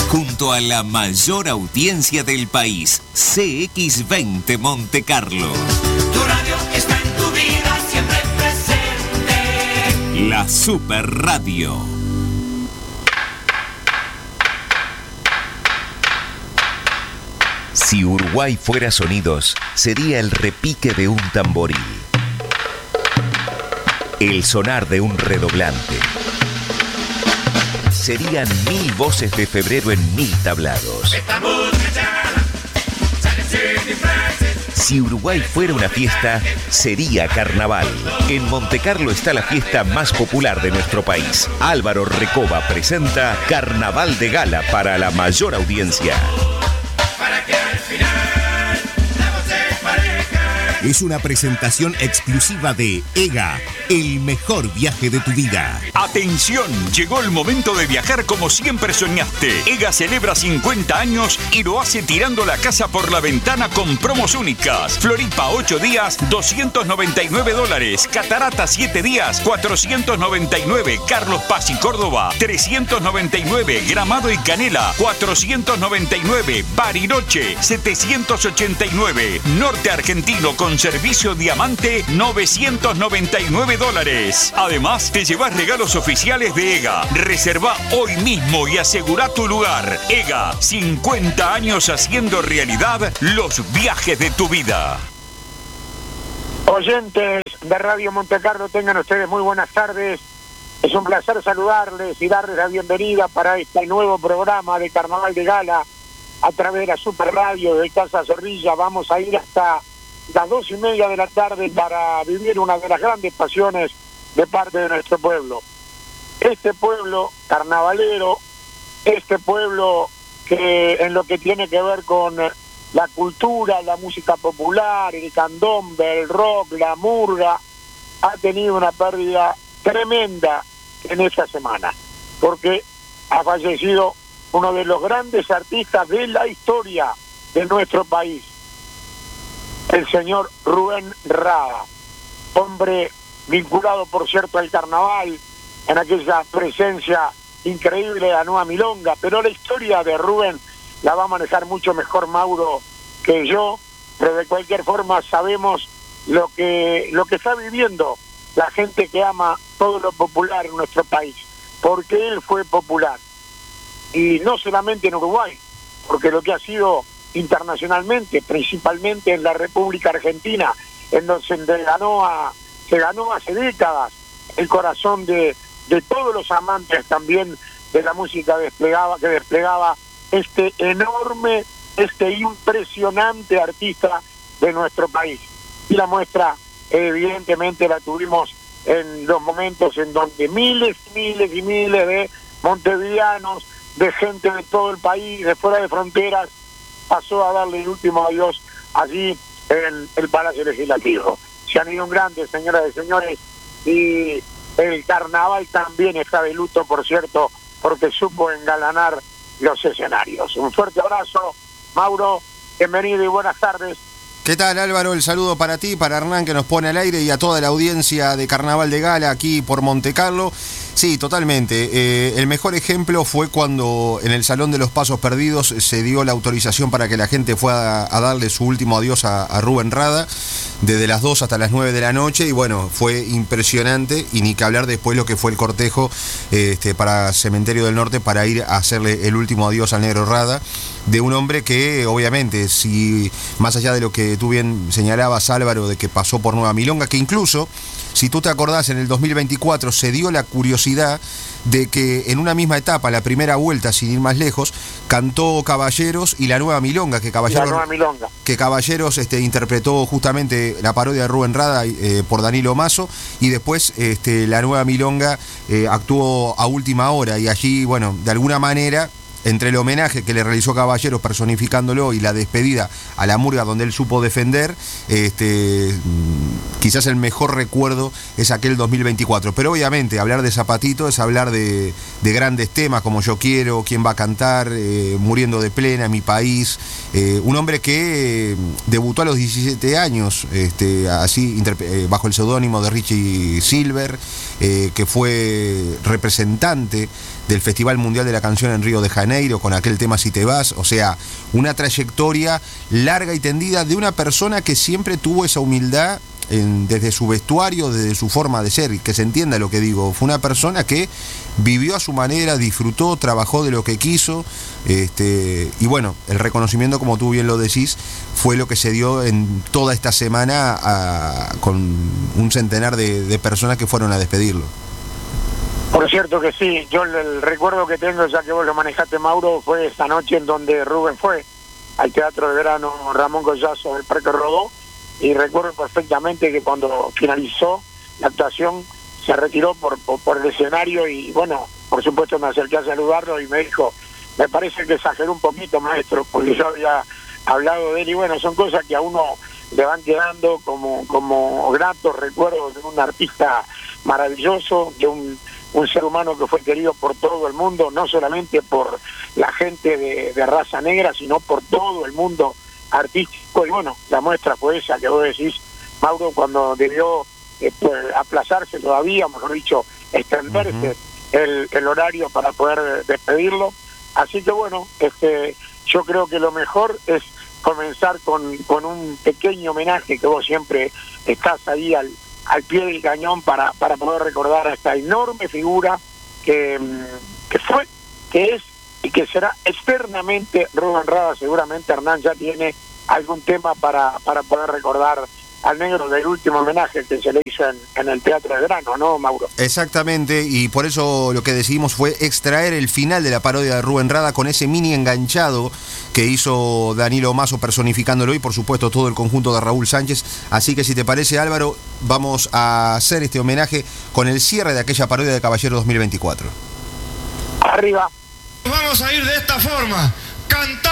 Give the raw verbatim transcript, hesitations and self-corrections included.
junto a la mayor audiencia del país, C X veinte Monte Carlo. Tu radio está en tu vida, siempre presente. La Super Radio. Si Uruguay fuera sonidos, sería el repique de un tamboril, el sonar de un redoblante. Serían mil voces de febrero en mil tablados. Si Uruguay fuera una fiesta, sería carnaval. En Montecarlo está la fiesta más popular de nuestro país. Álvaro Recoba presenta Carnaval de Gala para la mayor audiencia. Para que al final la voz se pareja. Es una presentación exclusiva de EGA, el mejor viaje de tu vida. Atención, llegó el momento de viajar como siempre soñaste. EGA celebra cincuenta años y lo hace tirando la casa por la ventana con promos únicas. Floripa ocho días, doscientos noventa y nueve dólares. Catarata siete días, cuatrocientos noventa y nueve. Carlos Paz y Córdoba, trescientos noventa y nueve. Gramado y Canela, cuatrocientos noventa y nueve. Bariloche, setecientos ochenta y nueve. Norte Argentino con servicio Diamante, novecientos noventa y nueve dólares. Además, te llevas regalos oficiales de EGA. Reserva hoy mismo y asegura tu lugar. EGA, cincuenta años haciendo realidad los viajes de tu vida. Oyentes de Radio Montecarlo, tengan ustedes muy buenas tardes. Es un placer saludarles y darles la bienvenida para este nuevo programa de Carnaval de Gala a través de la Super Radio de Casa Zorrilla. Vamos a ir hasta las dos y media de la tarde para vivir una de las grandes pasiones de parte de nuestro pueblo. Este pueblo carnavalero, este pueblo que en lo que tiene que ver con la cultura, la música popular, el candombe, el rock, la murga, ha tenido una pérdida tremenda en esta semana, porque ha fallecido uno de los grandes artistas de la historia de nuestro país, el señor Rubén Rada, hombre vinculado, por cierto, al carnaval, en aquella presencia increíble de la Nueva Milonga, pero la historia de Rubén la va a manejar mucho mejor Mauro que yo, pero de cualquier forma sabemos lo que, lo que está viviendo la gente que ama todo lo popular en nuestro país, porque él fue popular, y no solamente en Uruguay, porque lo que ha sido internacionalmente, principalmente en la República Argentina, en donde se ganó, a, se ganó hace décadas el corazón de, de todos los amantes también de la música desplegaba, que desplegaba este enorme, este impresionante artista de nuestro país. Y la muestra evidentemente la tuvimos en los momentos en donde miles, miles y miles de montevideanos, de gente de todo el país, de fuera de fronteras, pasó a darle el último adiós allí en el Palacio Legislativo. Se han ido un grande, señoras y señores, y el carnaval también está de luto, por cierto, porque supo engalanar los escenarios. Un fuerte abrazo, Mauro, bienvenido y buenas tardes. ¿Qué tal, Álvaro? El saludo para ti, para Hernán, que nos pone al aire, y a toda la audiencia de Carnaval de Gala aquí por Montecarlo. Sí, totalmente. Eh, el mejor ejemplo fue cuando en el Salón de los Pasos Perdidos se dio la autorización para que la gente fuera a, a darle su último adiós a, a Rubén Rada, desde las dos hasta las nueve de la noche, y bueno, fue impresionante, y ni que hablar después lo que fue el cortejo este, para Cementerio del Norte para ir a hacerle el último adiós al Negro Rada, de un hombre que obviamente, si más allá de lo que tú bien señalabas, Álvaro, de que pasó por Nueva Milonga, que incluso, si tú te acordás, en el dos mil veinticuatro se dio la curiosidad de que en una misma etapa, la primera vuelta, sin ir más lejos, cantó Caballeros y la Nueva Milonga, que Caballeros, la Nueva Milonga. Que Caballeros este, interpretó justamente la parodia de Rubén Rada eh, por Danilo Mazo, y después este, la Nueva Milonga eh, actuó a última hora, y allí, bueno, de alguna manera, entre el homenaje que le realizó Caballeros personificándolo y la despedida a la murga donde él supo defender, este, quizás el mejor recuerdo es aquel dos mil veinticuatro. Pero obviamente hablar de Zapatito es hablar de, de grandes temas como Yo Quiero, Quién va a cantar, eh, Muriendo de Plena, Mi País. Eh, un hombre que eh, debutó a los diecisiete años, este, así eh, bajo el seudónimo de Richie Silver, eh, que fue representante del Festival Mundial de la Canción en Río de Janeiro, con aquel tema Si te vas, o sea, una trayectoria larga y tendida de una persona que siempre tuvo esa humildad en, desde su vestuario, desde su forma de ser, y que se entienda lo que digo. Fue una persona que vivió a su manera, disfrutó, trabajó de lo que quiso, este, y bueno, el reconocimiento, como tú bien lo decís, fue lo que se dio en toda esta semana a, con un centenar de, de personas que fueron a despedirlo. Por cierto que sí, yo el, el recuerdo que tengo, ya que vos lo manejaste, Mauro, fue esa noche en donde Rubén fue al Teatro de Verano Ramón Collazo del Parque Rodó, y recuerdo perfectamente que cuando finalizó la actuación se retiró por, por, por el escenario y bueno, por supuesto me acerqué a saludarlo y me dijo, me parece que exageró un poquito, maestro, porque yo había hablado de él y bueno, son cosas que a uno le van quedando como, como gratos recuerdos de un artista maravilloso, de un, un ser humano que fue querido por todo el mundo, no solamente por la gente de, de raza negra, sino por todo el mundo artístico. Y bueno, la muestra fue esa que vos decís, Mauro, cuando debió eh, pues, aplazarse todavía, mejor dicho, extenderse uh-huh. el, el horario para poder despedirlo. Así que bueno, este yo creo que lo mejor es comenzar con, con un pequeño homenaje que vos siempre estás ahí al, al pie del cañón para, para poder recordar a esta enorme figura que, que fue, que es y que será eternamente Rubén Rada. Seguramente Hernán ya tiene algún tema para, para poder recordar al negro del último homenaje que se le hizo en, en el Teatro de Verano, ¿no, Mauro? Exactamente, y por eso lo que decidimos fue extraer el final de la parodia de Rubén Rada con ese mini enganchado que hizo Danilo Mazo personificándolo y por supuesto todo el conjunto de Raúl Sánchez. Así que si te parece, Álvaro, vamos a hacer este homenaje con el cierre de aquella parodia de Caballero dos mil veinticuatro. Arriba. Vamos a ir de esta forma, cantando.